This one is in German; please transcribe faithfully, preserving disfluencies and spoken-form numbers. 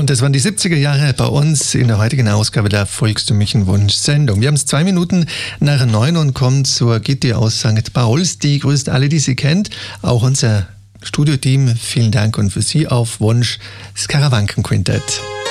Und das waren die siebziger Jahre bei uns in der heutigen Ausgabe der Folgst du mich einen Wunsch-Sendung. Wir haben es zwei Minuten nach neun und kommen zur Gitti aus Sankt Pauls. Die grüßt alle, die sie kennt. Auch unser Studioteam. Vielen Dank und für Sie auf Wunsch das Karawanken Quintett.